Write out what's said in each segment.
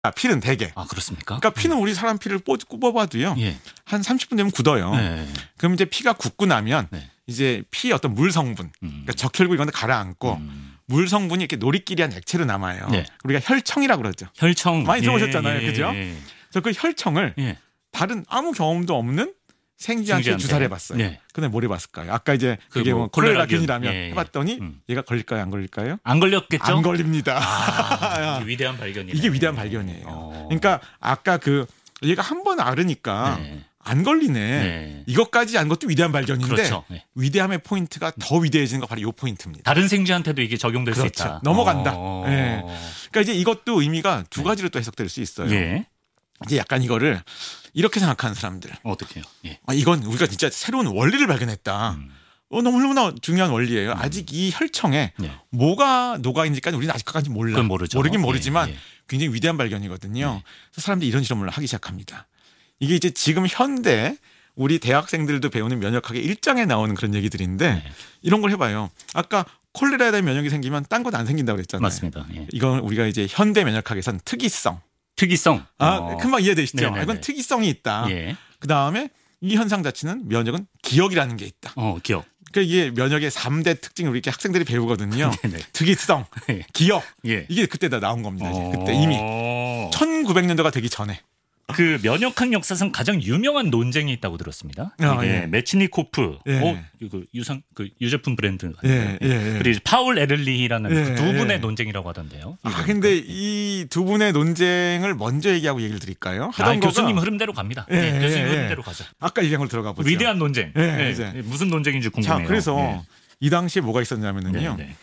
피는 대개. 아, 그렇습니까? 그러니까 피는 우리 사람 피를 뽑아봐도요. 예. 한 30분 되면 굳어요. 네. 그럼 이제 피가 굳고 나면 네. 이제 피의 어떤 물 성분, 그러니까 적혈구 이런 데 가라앉고 물 성분이 이렇게 노리끼리한 액체로 남아요. 네. 우리가 혈청이라고 그러죠. 혈청 많이 들어보셨잖아요. 그죠? 예. 그래서 그 혈청을 예. 다른 아무 경험도 없는 생쥐한테 주사를 해봤어요. 네. 근데 뭘 해봤을까요? 아까 이제 그게 뭐 뭐 콜레라균이라면 예. 해봤더니 얘가 걸릴까요? 안 걸릴까요? 안 걸렸겠죠? 안 걸립니다. 아, 위대한 발견이네요. 이게 위대한 발견이에요. 그러니까 아까 그 얘가 한 번 앓으니까 네. 안 걸리네. 네. 이것까지 안 것도 위대한 발견인데 그렇죠. 네. 위대함의 포인트가 더 위대해지는 거 바로 이 포인트입니다. 다른 생쥐한테도 이게 적용될 수 그렇죠. 있다. 넘어간다. 예. 그러니까 이제 이것도 의미가 두 가지로 또 해석될 수 있어요. 예. 이제 약간 이거를 이렇게 생각하는 사람들. 어떻게요? 예. 이건 우리가 진짜 새로운 원리를 발견했다. 너무나 중요한 원리예요. 아직 이 혈청에 네. 뭐가 녹아있는지까지 우리는 아직까지 몰라. 그건 모르죠. 모르긴 모르지만 예. 굉장히 위대한 발견이거든요. 그래서 사람들이 이런 실험을 하기 시작합니다. 이게 이제 지금 현대 우리 대학생들도 배우는 면역학의 일장에 나오는 그런 얘기들인데 이런 걸 해봐요. 아까 콜레라에 대한 면역이 생기면 딴 건 안 생긴다고 그랬잖아요. 맞습니다. 예. 이건 우리가 이제 현대 면역학에선 특이성. 특이성. 금방 이해되시죠? 네네네. 이건 특이성이 있다. 예. 그 다음에 이 현상 자체는 면역은 기억이라는 게 있다. 기억. 그러니까 이게 면역의 3대 특징을 우리 이렇게 학생들이 배우거든요. 네네. 특이성, 예. 기억. 예. 이게 그때 다 나온 겁니다. 이제. 그때 이미 1900년도가 되기 전에. 그 면역학 역사상 가장 유명한 논쟁이 있다고 들었습니다. 이게 예. 메치니코프, 예. 이거 유제품 브랜드. 예. 그리고 이제 파울 에를리히라는 예. 그 두 분의 예. 논쟁이라고 하던데요. 근데 이 두 분의 논쟁을 먼저 얘기하고 얘기를 드릴까요? 교수님 흐름대로 갑니다. 예. 교수님 흐름대로 가죠. 아까 얘기한 걸 들어가 보죠. 위대한 논쟁. 예. 무슨 논쟁인지 궁금해요. 자, 그래서 예. 이 당시에 뭐가 있었냐면은요. 네.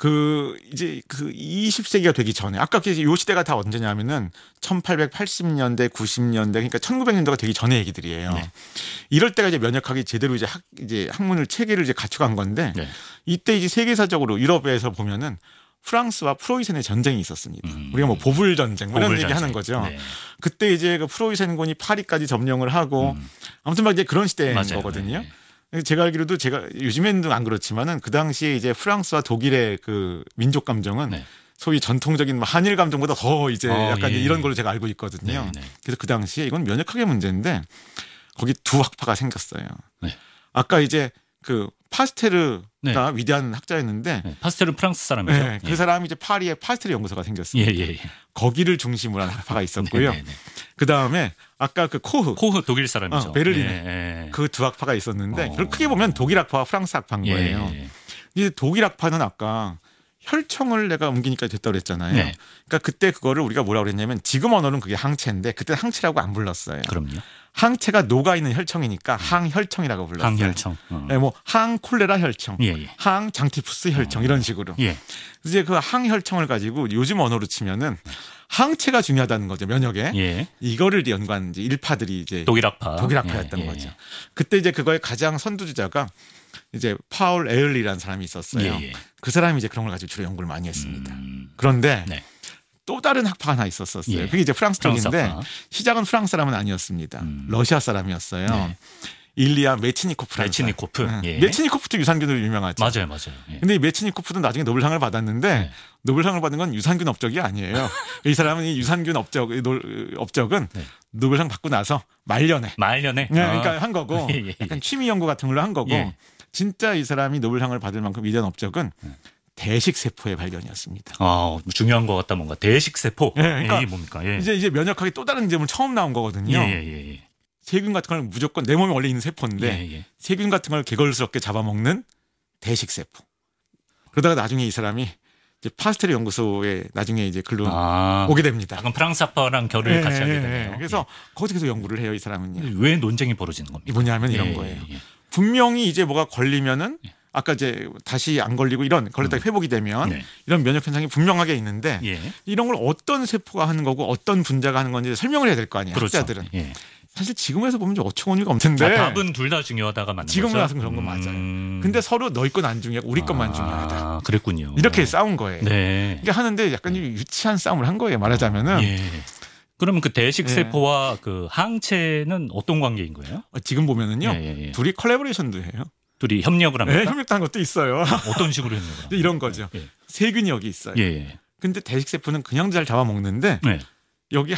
이제 20세기가 되기 전에 아까 요 시대가 다 언제냐면은 1880년대, 90년대 그러니까 1900년도가 되기 전의 얘기들이에요. 네. 이럴 때가 이제 면역학이 제대로 이제 학문을 체계를 이제 갖춰간 건데 네. 이때 이제 세계사적으로 유럽에서 보면은 프랑스와 프로이센의 전쟁이 있었습니다. 우리가 뭐 보불 전쟁 이런 얘기 하는 거죠. 네. 그때 이제 그 프로이센군이 파리까지 점령을 하고 아무튼 막 이제 그런 시대인 맞아요. 거거든요. 네. 제가 알기로도 제가 요즘에는 안 그렇지만은 그 당시에 이제 프랑스와 독일의 그 민족 감정은 네. 소위 전통적인 한일 감정보다 더 이제 약간 예. 이런 걸로 제가 알고 있거든요. 네. 그래서 그 당시에 이건 면역학의 문제인데 거기 두 학파가 생겼어요. 네. 아까 이제 그 파스테르가 네. 위대한 학자였는데 네. 파스텔은 프랑스 사람이죠. 네, 그 사람이 이제 파리에 파스테르 연구소가 생겼습니다. 예. 거기를 중심으로 한 학파가 있었고요. 네. 그 다음에 아까 그 코흐 독일 사람이죠. 베를린에 예. 그 두 학파가 있었는데 그걸 크게 보면 독일 학파와 프랑스 학파인 거예요. 예. 이제 독일 학파는 아까 혈청을 내가 옮기니까 됐다고 그랬잖아요. 네. 그러니까 그때 그거를 우리가 뭐라고 그랬냐면 지금 언어는 그게 항체인데 그때 항체라고 안 불렀어요. 그럼요. 항체가 녹아 있는 혈청이니까 항혈청이라고 불렀어요. 항혈청. 네, 뭐 항콜레라 혈청, 예. 항장티푸스 혈청 이런 식으로. 예. 이제 그 항혈청을 가지고 요즘 언어로 치면은 항체가 중요하다는 거죠 면역에. 예. 이거를 연구한 이제 일파들이 이제 독일 학파. 독일학파였던 예. 거죠. 그때 이제 그거의 가장 선두주자가 이제 파울 에을리라는 사람이 있었어요. 예. 그 사람이 이제 그런 걸 가지고 주로 연구를 많이 했습니다. 그런데 네. 또 다른 학파가 하나 있었어요. 예. 그게 이제 프랑스 쪽인데 프랑스 학파. 시작은 프랑스 사람은 아니었습니다. 러시아 사람이었어요. 네. 일리아 메치니코프라는 메치니코프. 사람. 예. 메치니코프도 유산균으로 유명하죠. 맞아요. 예. 근데 이 메치니코프도 나중에 노벨상을 받았는데 네. 노벨상을 받은 건 유산균 업적이 아니에요. 이 사람은 이 유산균 업적은 네. 노벨상 받고 나서 말년에 말년에. 그러니까 한 거고 예. 약간 취미 연구 같은 걸로 한 거고 예. 진짜 이 사람이 노벨상을 받을 만큼 위대한 업적은 대식 세포의 발견이었습니다. 중요한 것 같다 뭔가 대식 세포. 예, 그러니까 이게 뭡니까? 예. 이제 면역학이 또 다른 점을 처음 나온 거거든요. 예. 세균 같은 걸 무조건 내 몸에 원래 있는 세포인데 예. 세균 같은 걸 개걸스럽게 잡아먹는 대식 세포. 그러다가 나중에 이 사람이 이제 파스테르 연구소에 나중에 이제 글로 오게 됩니다. 약간 프랑스 학파랑 결을 같이 하게 되네요. 그래서 거기서 계속 연구를 해요, 이 사람은요. 왜 논쟁이 벌어지는 겁니까? 이 뭐냐면 이런 거예요. 분명히 이제 뭐가 걸리면은 아까 이제 다시 안 걸리고 걸렸다가 회복이 되면 네. 이런 면역 현상이 분명하게 있는데 예. 이런 걸 어떤 세포가 하는 거고 어떤 분자가 하는 건지 설명을 해야 될 거 아니에요. 그렇죠. 학자들은. 예. 사실 지금에서 보면 좀 어처구니가 없는데 답은 둘 다 중요하다가 맞는 지금 거죠. 와서 그런 건 맞아요. 근데 서로 너희 건 안 중요하고 우리 것만 중요하다. 그랬군요. 이렇게 싸운 거예요. 네. 이게 하는데 약간 유치한 싸움을 한 거예요. 말하자면은 예. 그러면 그 대식 예. 세포와 그 항체는 어떤 관계인 거예요? 지금 보면은요. 예. 둘이 컬래버레이션도 해요. 둘이 협력을 합니까? 네, 협력하는 것도 있어요. 어떤 식으로 협력을 합니까? 이런 거죠. 예. 세균이 여기 있어요. 예. 근데 대식 세포는 그냥 잘 잡아먹는데 네. 여기